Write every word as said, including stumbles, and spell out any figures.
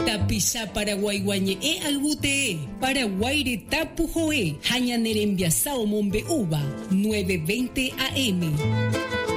Tapisha Paraguay guañe e albute. Paraguay de tapujoe. Hañanerembiasao mombe uva. nueve veinte A M.